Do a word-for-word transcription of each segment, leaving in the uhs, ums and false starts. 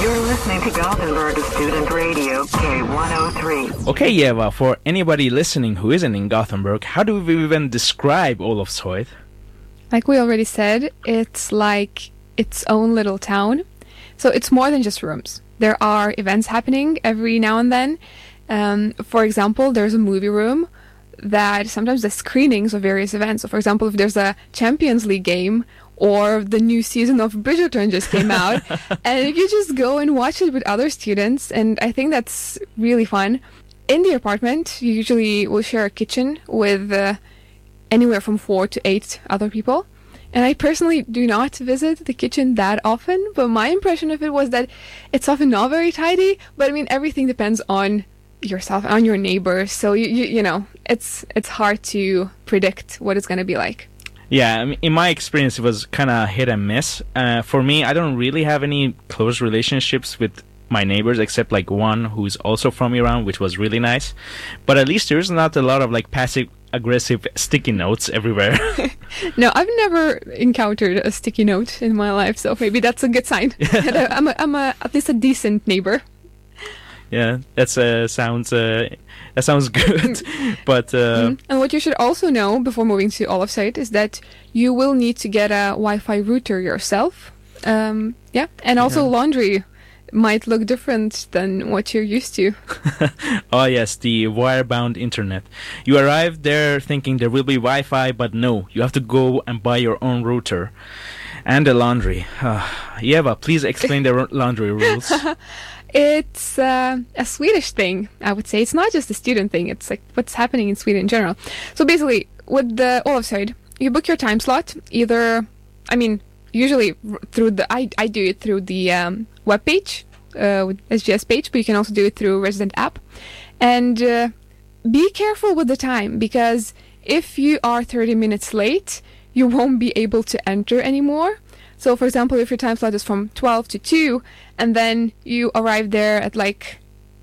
You're listening to Gothenburg Student Radio, K one oh three. Okay, Eva, for anybody listening who isn't in Gothenburg, how do we even describe Olofshöjd? Like we already said, it's like its own little town. So it's more than just rooms. There are events happening every now and then. Um, for example, there's a movie room that sometimes does screenings of various events. So for example, if there's a Champions League game or the new season of Bridgerton just came out, and you just go and watch it with other students, and I think that's really fun. In the apartment, you usually will share a kitchen with uh, anywhere from four to eight other people. And I personally do not visit the kitchen that often, but my impression of it was that it's often not very tidy, but I mean, everything depends on yourself, on your neighbors, so you, you, you know, it's it's hard to predict what it's going to be like. Yeah, I mean, in my experience, it was kind of hit and miss. Uh, for me, I don't really have any close relationships with my neighbors, except like one who's also from Iran, which was really nice. But at least there's not a lot of like passive aggressive sticky notes everywhere. No, I've never encountered a sticky note in my life, so maybe that's a good sign. I'm, a, I'm a, at least a decent neighbor. Yeah, that's uh, sounds uh, that sounds good. But uh, mm. And what you should also know before moving to Olofshöjd is that you will need to get a Wi-Fi router yourself. Um, yeah, and also yeah. Laundry might look different than what you're used to. Oh yes, the wire-bound internet. You arrive there thinking there will be Wi-Fi, but no, you have to go and buy your own router. And the laundry. Uh, Eva, please explain the laundry rules. It's uh, a Swedish thing, I would say. It's not just a student thing. It's like what's happening in Sweden in general. So basically, with the Olofshöjd, you book your time slot. Either, I mean, usually through the, I, I do it through the um, web page, uh, with S G S page, but you can also do it through Resident app. And uh, be careful with the time, because if you are thirty minutes late, you won't be able to enter anymore. So, for example, if your time slot is from twelve to two, and then you arrive there at like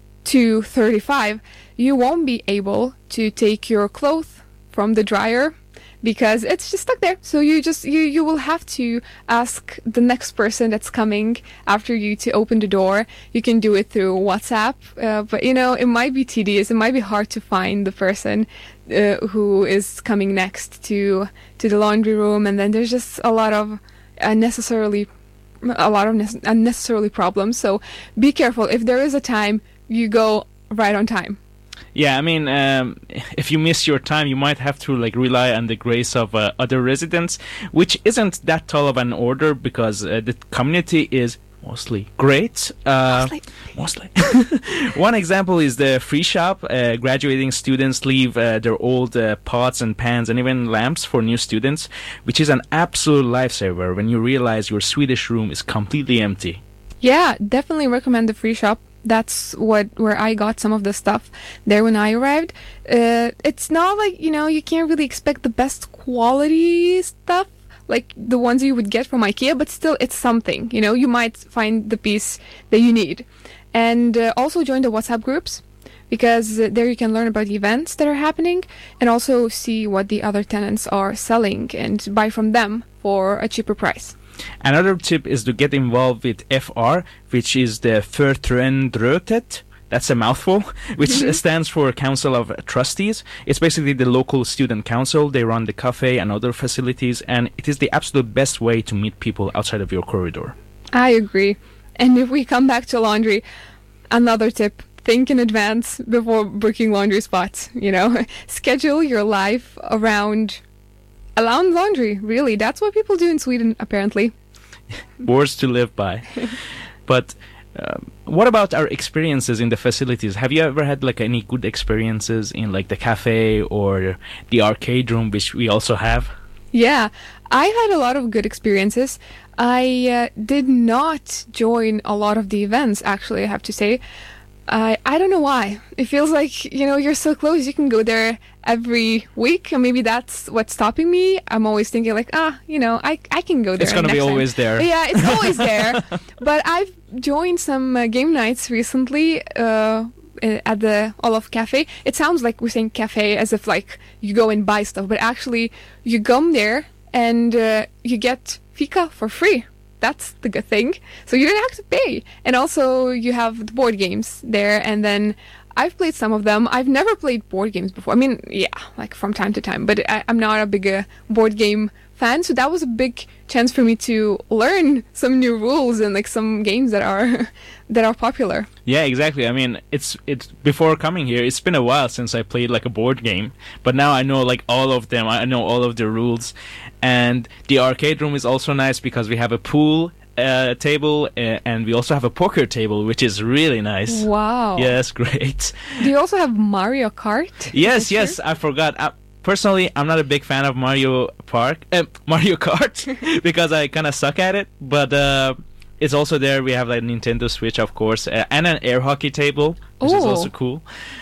two thirty-five, you won't be able to take your clothes from the dryer because it's just stuck there. So you just you you will have to ask the next person that's coming after you to open the door. You can do it through WhatsApp, uh, but you know, it might be tedious. It might be hard to find the person uh, who is coming next to to the laundry room, and then there's just a lot of unnecessarily a lot of ne- unnecessarily problems. So be careful. If there is a time, you go right on time. Yeah, I mean, um, if you miss your time, you might have to like rely on the grace of uh, other residents, which isn't that tall of an order because uh, the community is mostly great. Uh, mostly. Mostly. One example is the free shop. Uh, graduating students leave uh, their old uh, pots and pans and even lamps for new students, which is an absolute lifesaver when you realize your Swedish room is completely empty. Yeah, definitely recommend the free shop. That's what where I got some of the stuff there when I arrived. Uh, it's not like, you know, you can't really expect the best quality stuff like the ones you would get from IKEA, but still it's something, you know, you might find the piece that you need. And uh, also join the WhatsApp groups, because uh, there you can learn about the events that are happening and also see what the other tenants are selling and buy from them for a cheaper price. Another tip is to get involved with F R, which is the Förtroenderådet. That's a mouthful, which mm-hmm. stands for Council of Trustees. It's basically the local student council. They run the cafe and other facilities, and it is the absolute best way to meet people outside of your corridor. I agree. And if we come back to laundry, another tip, think in advance before booking laundry spots. You know, schedule your life around, around laundry, really. That's what people do in Sweden, apparently. Words to live by. But Um, what about our experiences in the facilities? Have you ever had like any good experiences in like the cafe or the arcade room, which we also have? Yeah, I had a lot of good experiences. I uh, did not join a lot of the events, actually, I have to say. I I don't know why. It feels like, you know, you're so close, you can go there every week, and maybe that's what's stopping me. I'm always thinking like, ah, you know, I I can go there. It's gonna be always time. there. Yeah, it's always there. But I've joined some uh, game nights recently uh, at the Olof Cafe. It sounds like we're saying cafe as if like you go and buy stuff, but actually you come there and uh, you get fika for free. that's the good thing. So you don't have to pay. And also you have the board games there, and then I've played some of them. I've never played board games before. I mean, yeah, like from time to time, but I, I'm not a big uh, board game fan, so that was a big chance for me to learn some new rules and like some games that are that are popular. Yeah, exactly. I mean, it's it's before coming here, it's been a while since I played like a board game, but now I know like all of them. I know all of the rules, and the arcade room is also nice because we have a pool uh, table uh, and we also have a poker table, which is really nice. Wow. Yes, great. Do you also have Mario Kart? Yes, yes. I forgot. I, Personally, I'm not a big fan of Mario Park, uh, Mario Kart, because I kind of suck at it. But uh, it's also there. We have like Nintendo Switch, of course, uh, and an air hockey table, which Ooh. is also cool.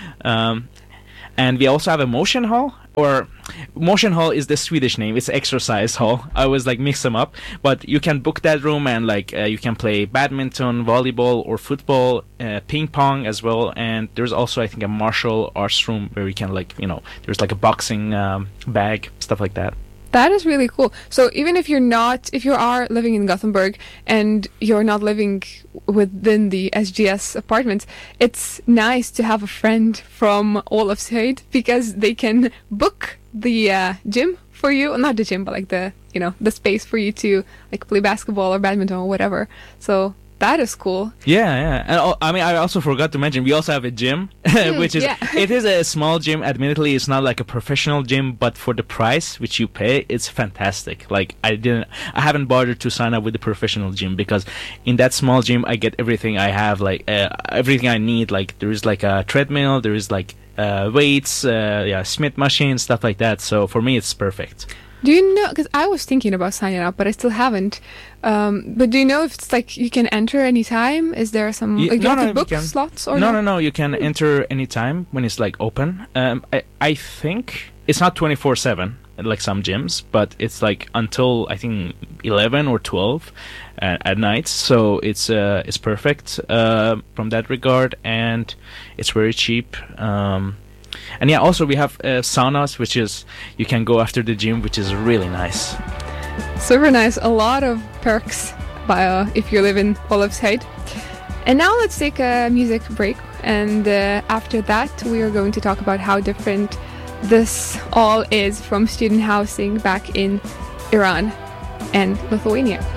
Um, and we also have a motion hall, or motion hall is the Swedish name. It's exercise hall. I always like mix them up. But you can book that room, and like uh, you can play badminton, volleyball, or football, uh, ping pong as well. And there's also, I think, a martial arts room where we can like, you know, there's like a boxing um, bag, stuff like that. That is really cool. So even if you're not, if you are living in Gothenburg and you're not living within the S G S apartments, it's nice to have a friend from Olofshöjd because they can book the uh, gym for you. Not the gym, but like the, you know, the space for you to like play basketball or badminton or whatever. So that is cool. Yeah, yeah. And uh, I mean, I also forgot to mention, we also have a gym, Mm, which is, yeah. it is a small gym. Admittedly, it's not like a professional gym, but for the price which you pay, it's fantastic. Like, I didn't, I haven't bothered to sign up with the professional gym because in that small gym, I get everything I have, like, uh, everything I need. Like, there is like a treadmill, there is like uh, weights, uh, yeah, Smith machine, stuff like that. So for me, it's perfect. Do you know, because I was thinking about signing up, but I still haven't. Um, but do you know if it's like you can enter anytime? Is there some, Ye- like, do no, you have no, to book you can- slots or no, no? no, no. You can enter anytime when it's like open. Um, I, I think it's not twenty-four seven like some gyms, but it's like until I think eleven or twelve uh, at night. So it's uh, it's perfect uh, from that regard, and it's very cheap. Um, and yeah, also we have uh, saunas, which is you can go after the gym, which is really nice. Super nice. A lot of perks by, uh, if you live in Olofshöjd. And now let's take a music break. And uh, after that, we are going to talk about how different this all is from student housing back in Iran and Lithuania.